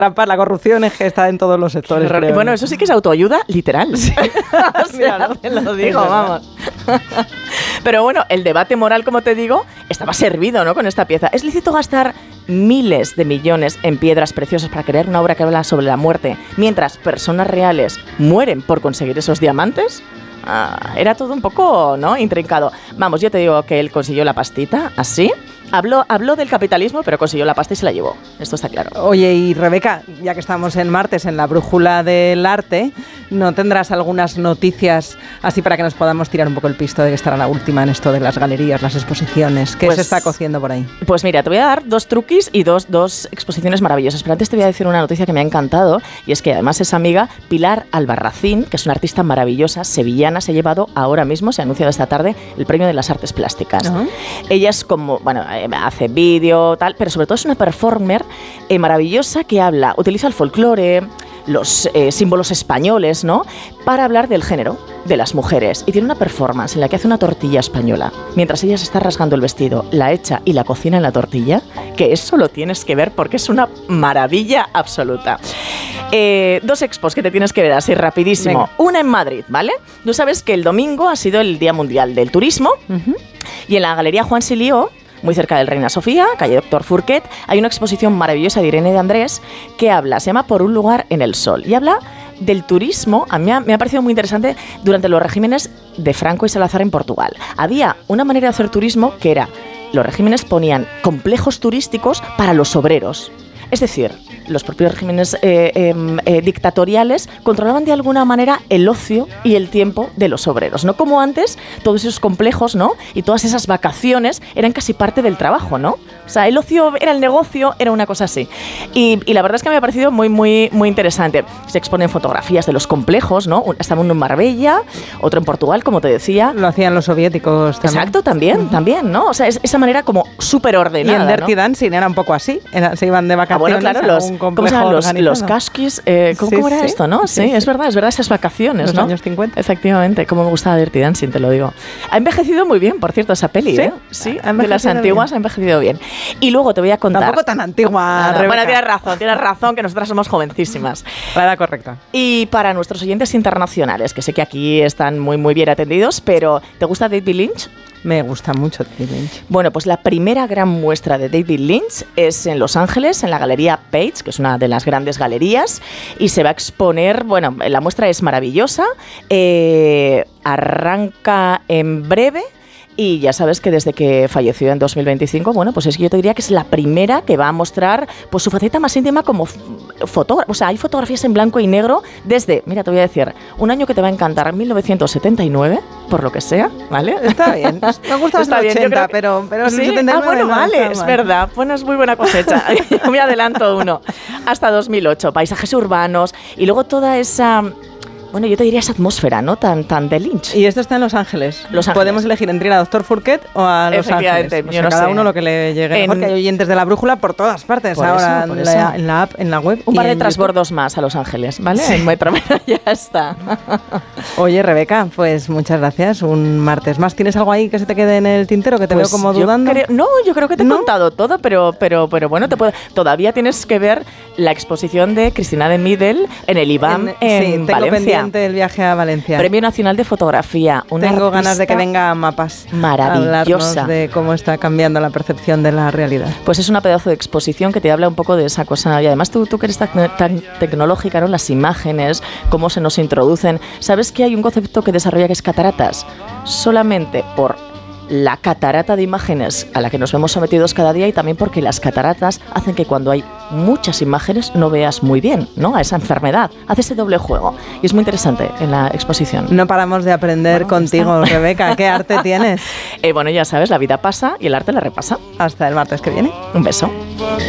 trampas, la corrupción es que está en todos los sectores. Creo. Bueno, eso sí que es autoayuda literal. Sí. O sea, te lo digo, vamos. Pero bueno, el debate moral, como te digo, estaba servido, ¿no? Con esta pieza. ¿Es lícito gastar miles de millones en piedras preciosas para crear una obra que habla sobre la muerte, mientras personas reales mueren por conseguir esos diamantes? Era todo un poco, ¿no?, intrincado. Vamos, yo te digo que él consiguió la pastita, así. Habló del capitalismo, pero consiguió la pasta y se la llevó. Esto está claro. Oye, y Rebeca, ya que estamos en martes, en la brújula del arte, ¿no tendrás algunas noticias así para que nos podamos tirar un poco el pisto de que estará la última en esto de las galerías, las exposiciones? ¿Qué se está cociendo por ahí? Pues mira, te voy a dar 2 truquis y dos exposiciones maravillosas. Pero antes te voy a decir una noticia que me ha encantado, y es que además esa amiga Pilar Albarracín, que es una artista maravillosa, sevillana, se ha llevado ahora mismo, se ha anunciado esta tarde, el Premio de las Artes Plásticas. Uh-huh. Ella es como, bueno, hace vídeo, tal, pero sobre todo es una performer maravillosa que utiliza el folclore, los símbolos españoles, ¿no?, para hablar del género, de las mujeres. Y tiene una performance en la que hace una tortilla española, mientras ella se está rasgando el vestido, la echa y la cocina en la tortilla, que eso lo tienes que ver porque es una maravilla absoluta. 2 expos que te tienes que ver así rapidísimo. Venga. Una en Madrid, ¿vale? Tú sabes que el domingo ha sido el Día Mundial del Turismo, uh-huh, y en la Galería Juan Silió, muy cerca del Reina Sofía, calle Doctor Fourquet, hay una exposición maravillosa de Irene de Andrés que se llama Por un lugar en el sol, y habla del turismo. A mí me ha parecido muy interesante durante los regímenes de Franco y Salazar en Portugal. Había una manera de hacer turismo que era, los regímenes ponían complejos turísticos para los obreros. Es decir, los propios regímenes dictatoriales controlaban de alguna manera el ocio y el tiempo de los obreros. No como antes, todos esos complejos, ¿no?, y todas esas vacaciones eran casi parte del trabajo, ¿no? O sea, el ocio era el negocio, era una cosa así. Y la verdad es que me ha parecido muy, muy, muy interesante. Se exponen fotografías de los complejos, ¿no? Estaba uno en Marbella, otro en Portugal, como te decía. Lo hacían los soviéticos también. Exacto, también, ¿no? O sea, esa manera como súper ordenada. Y en Dirty Dancing era un poco así, se iban de vacaciones. Bueno, claro, ¿cómo se llaman? Los casquis, ¿cómo era esto, no? Sí, es verdad, esas vacaciones, los ¿no? Años 50. Efectivamente, cómo me gustaba Dirty Dancing, te lo digo. Ha envejecido muy bien, por cierto, esa peli, ¿eh? Sí, de las antiguas bien. Ha envejecido bien. Y luego te voy a contar... Tampoco tan antigua, Rebeca. Bueno, tienes razón, que nosotras somos jovencísimas. La edad correcta. Y para nuestros oyentes internacionales, que sé que aquí están muy, muy bien atendidos, pero ¿te gusta David Lynch? Me gusta mucho David Lynch. Bueno, pues la primera gran muestra de David Lynch es en Los Ángeles, en la Galería Page, que es una de las grandes galerías, y se va a exponer, bueno, la muestra es maravillosa, arranca en breve. Y ya sabes que desde que falleció en 2025, bueno, pues es que yo te diría que es la primera que va a mostrar pues su faceta más íntima como fotógrafo. O sea, hay fotografías en blanco y negro desde, mira, te voy a decir, un año que te va a encantar, 1979, por lo que sea, ¿vale? Está bien, me gusta los 80, pero ¿sí? 79 bueno, no vale, es verdad, bueno, es muy buena cosecha. Yo me adelanto uno. Hasta 2008, paisajes urbanos y luego toda esa... Bueno, yo te diría esa atmósfera, ¿no? Tan de Lynch. Y esto está en Los Ángeles. Podemos elegir entre ir a Doctor Fourquet o a Los Ángeles. O sea, cada uno lo que le llegue. Porque hay oyentes de la brújula por todas partes. Por ahora eso, en la app, en la web. Un par de transbordos más a Los Ángeles, ¿vale? Sí. En Metro, ya está. Oye, Rebeca, pues muchas gracias. Un martes más. ¿Tienes algo ahí que se te quede en el tintero que te veo como dudando? Yo creo que te he contado todo, pero bueno, todavía tienes que ver la exposición de Cristina de Midel en el IBAM en Valencia. El viaje a Valencia. Premio Nacional de Fotografía. Tengo ganas de que venga a Mapas. Maravillosa. A hablarnos de cómo está cambiando la percepción de la realidad. Pues es una pedazo de exposición que te habla un poco de esa cosa. Y además tú que eres tan tecnológica, ¿no? Las imágenes, cómo se nos introducen. ¿Sabes que hay un concepto que desarrolla que es cataratas? Solamente por la catarata de imágenes a la que nos vemos sometidos cada día y también porque las cataratas hacen que cuando hay muchas imágenes no veas muy bien, ¿no? A esa enfermedad. Hace ese doble juego y es muy interesante en la exposición. No paramos de aprender contigo, Rebeca. ¿Qué arte tienes? Bueno, ya sabes, la vida pasa y el arte la repasa. Hasta el martes que viene. Un beso.